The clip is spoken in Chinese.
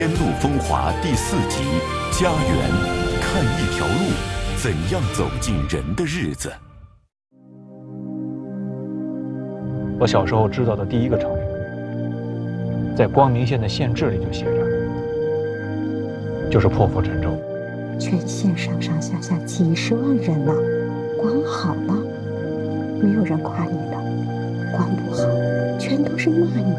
《天路风华》第4集《家园》，看一条路，怎样走进人的日子？ 我小时候知道的第一个成语，在光明县的县志里就写着，就是破釜沉舟。 全县上上下下几十万人呢，光好了，没有人夸你的；光不好，全都是骂你